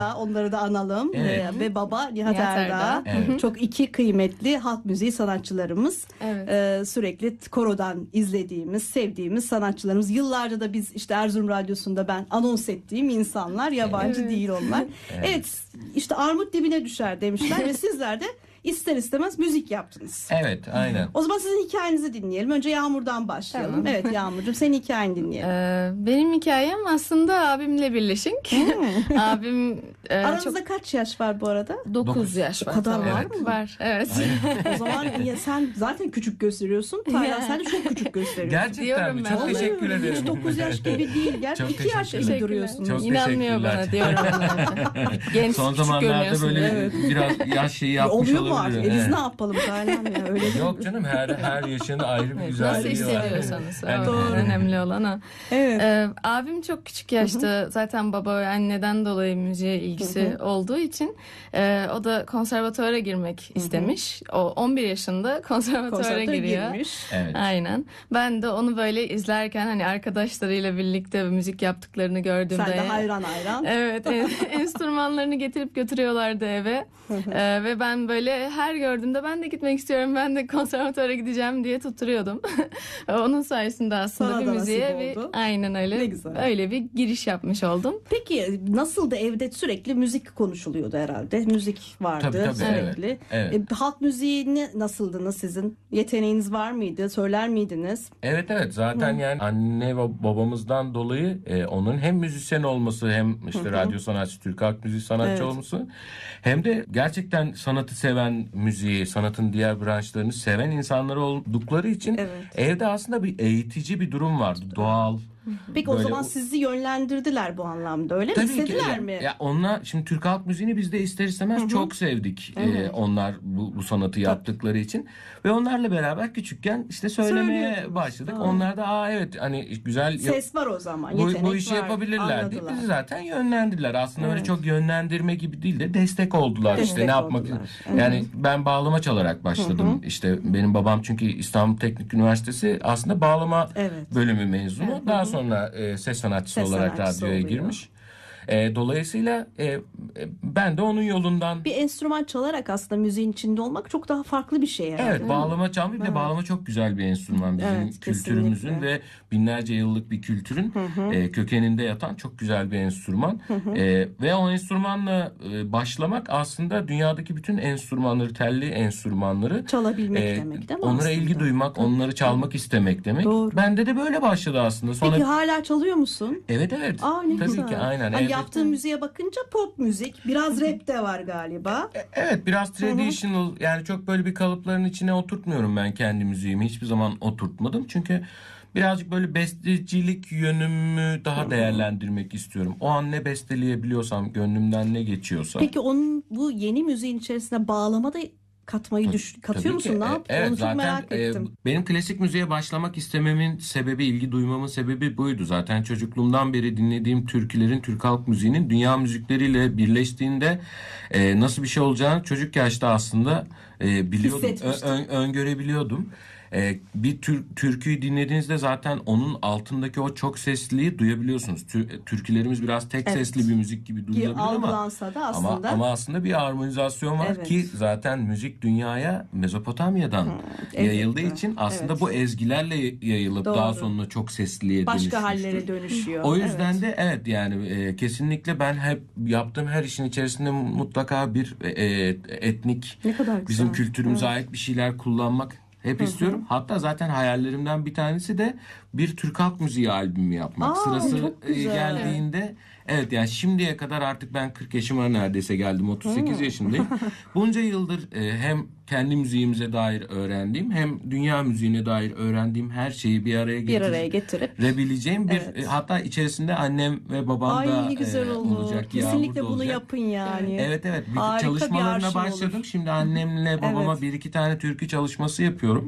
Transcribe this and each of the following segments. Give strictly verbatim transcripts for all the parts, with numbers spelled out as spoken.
Onları da analım. Evet. Ee, ve baba Nihat Nihat Erdağ. Erdağ. Evet. Çok iki kıymetli halk müziği sanatçılarımız. Evet. Ee, sürekli korodan izlediğimiz, sevdiğimiz sanatçılarımız. Yıllarca da biz işte Erzurum Radyosu'nda ben anons ettiğim insanlar. Yabancı Evet. değil onlar. Evet. Evet, işte armut dibine düşer demişler ve sizler de ister istemez müzik yaptınız. Evet, aynen. O zaman sizin hikayenizi dinleyelim. Önce Yağmur'dan başlayalım. Tamam. Evet Yağmur'cum, senin hikayeni dinleyelim. Ee, benim hikayem aslında abimle birleşik. Abim e, Aranızda çok kaç yaş var bu arada? dokuz Dokuz. yaş O var. kadar Tamam. var mı? Var, evet. O zaman ya sen zaten küçük gösteriyorsun. Taylan sen de çok küçük gösteriyorsun. Gerçekten Diyorum mi? ben. Çok Vallahi teşekkür ederim. Hiç dokuz yaş gibi değil. Gerçi Çok iki yaş gibi teşekkürler. duruyorsunuz. Çok İnanmıyor teşekkürler. bana diyorum ona. Genç, Son küçük zamanlarda görünüyorsun. böyle Evet. biraz yaş şeyi yapmış Oluyor mu olabilir. artık? E biz Evet. ne yapalım Taylan ya, öyle değil mi? Yok canım, her her yaşın ayrı bir Nasıl güzelliği var. hissediyorsanız. Yani- o önemli olan o. Evet. Ee, abim çok küçük yaşta zaten baba ve anneden dolayı müziğe ilgisi olduğu için e, o da konservatuvara girmek istemiş. O on bir yaşında konservatuvara Konservatuara giriyor. girmiş. Evet. Aynen. Ben de onu böyle izlerken hani arkadaşlarıyla birlikte müzik yaptıklarını gördüğümde Sen de hayran hayran. evet, en- enstrümanlarını getirip götürüyorlardı eve. Ee, ve ben böyle her gördüğümde ben de gitmek istiyorum, ben de konservatuvara gideceğim diye tutturuyordum. Onun sayesinde aslında Sana bir da müziğe nasip bir oldu. aynen öyle Ne güzel. öyle bir giriş yapmış oldum. Peki nasıl da evde sürekli müzik konuşuluyordu herhalde. Müzik vardı Tabii, tabii, sürekli. evet, E, halk müziği nasıldınız sizin? Yeteneğiniz var mıydı? Söyler miydiniz? Evet evet zaten yani anne ve babamızdan dolayı e, onun hem müzisyen olması hem işte radyo sanatçı, Türk halk müziği sanatçı Evet. olması hem de gerçekten sanatı seven, müziği, sanatın diğer branşlarını seven insanlar oldukları için Evet. evde aslında bir eğitici bir durum vardı. Doğal. Peki o Böyle zaman o- sizi yönlendirdiler bu anlamda, öyle mi? Tabii ki. İstediler Ya, mi? ya onlar şimdi Türk halk müziğini biz de ister istemez çok sevdik. Ee, onlar bu, bu sanatı yaptıkları için ve onlarla beraber küçükken işte söylemeye Söylüyordunuz. başladık. Aa. Onlar da aa evet hani güzel yap- Ses var o zaman. bu, Yetenek bu işi var. yapabilirler diye Anladılar. bizi zaten yönlendirdiler. Aslında öyle Evet. çok yönlendirme gibi değil de destek oldular Destek işte ne yapmak. oldular. Yani ben bağlama çalarak başladım. İşte benim babam çünkü İstanbul Teknik Üniversitesi aslında bağlama Evet. bölümü mezunu. Daha sonra e, ses sanatçısı Ses olarak sanatçısı radyoya oluyor. girmiş. E, dolayısıyla e, e, ben de onun yolundan Bir enstrüman çalarak aslında müziğin içinde olmak çok daha farklı bir şey herhalde. evet bağlama çalmayı bir de bağlama çok güzel bir enstrüman bizim Evet, kültürümüzün kesinlikle. ve binlerce yıllık bir kültürün e, kökeninde yatan çok güzel bir enstrüman. E, ve o enstrümanla e, başlamak aslında dünyadaki bütün enstrümanları, telli enstrümanları Çalabilmek e, demek değil mi onlara aslında? ilgi duymak, onları çalmak istemek demek. Doğru. Bende de böyle başladı aslında. Sonra Peki hala çalıyor musun? evet evet. Aa ne Tabii güzel. ki aynen. Hani Evde- yaptığın müziğe bakınca pop müzik, biraz rap de var galiba. Evet biraz traditional yani çok böyle bir kalıpların içine oturtmuyorum ben kendi müziğimi. Hiçbir zaman oturtmadım. Çünkü birazcık böyle bestecilik yönümü daha değerlendirmek istiyorum. O an ne besteleyebiliyorsam, gönlümden ne geçiyorsa. Peki onun bu yeni müziğin içerisine bağlama da katmayı düş katıyor Tabii musun? ki. Ne E, yaptın? Evet, Onu çok zaten, merak e, ettim. benim klasik müziğe başlamak istememin sebebi, ilgi duymamın sebebi buydu. Zaten çocukluğumdan beri dinlediğim türkülerin, Türk halk müziğinin dünya müzikleriyle birleştiğinde e, nasıl bir şey olacağını çocuk yaşta aslında e, biliyordum, ö- Hissetmiştin. ön- öngörebiliyordum. E, bir tür, türküyü dinlediğinizde zaten onun altındaki o çok sesliliği duyabiliyorsunuz. Tür, türkülerimiz biraz tek Evet. sesli bir müzik gibi Ki duyulabilir ama algılansa da aslında. ama, ama aslında bir armonizasyon var Evet. ki zaten müzik dünyaya Mezopotamya'dan evet, yayıldığı evet, için aslında evet. bu ezgilerle yayılıp Doğru. daha sonra çok sesliliye Başka dönüşmüştür. hallere dönüşüyor. O yüzden Evet. de evet yani e, kesinlikle ben hep yaptığım her işin içerisinde mutlaka bir e, e, etnik Ne kadar güzel. bizim kültürümüze ait bir şeyler kullanmak hep istiyorum. Hatta zaten hayallerimden bir tanesi de bir Türk halk müziği albümü yapmak. Aa, Sırası çok e, güzel. geldiğinde evet yani şimdiye kadar artık ben kırk yaşıma neredeyse geldim. otuz sekiz yaşındayım. Bunca yıldır e, hem kendi müziğimize dair öğrendiğim hem dünya müziğine dair öğrendiğim her şeyi bir araya Bir getirip araya getirip. rebileceğim bir Evet. e, hatta içerisinde annem ve babam Ay da ne güzel e, olur. olacak. Kesinlikle Yağmur da bunu olacak. yapın yani. Evet evet bir Harika bir çalışmalarına arşiv başladım. olur. Şimdi annemle babama Evet. bir iki tane türkü çalışması yapıyorum.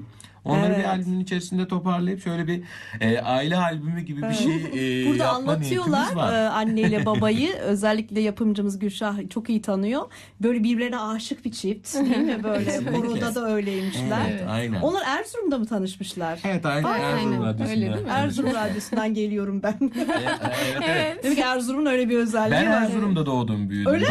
Onları Evet. bir albümün içerisinde toparlayıp şöyle bir e, aile albümü gibi bir şey e, Burada yapma anlatıyorlar niyetimiz var. e, anneyle babayı, özellikle yapımcımız Gülşah çok iyi tanıyor. Böyle birbirlerine aşık bir çift değil mi böyle? Kesinlikle. Koroda da öyleymişler. Evet, aynen. Onlar Erzurum'da mı tanışmışlar? Evet, aynen. Aynen, Erzurum öyle Radyosu'nda. değil mi? Erzurum Radyosu'ndan geliyorum ben. Evet, evet, evet. Evet. Demek ki Erzurum'un öyle bir özelliği Ben var. Erzurum'da doğdum, büyüdüm. Öyle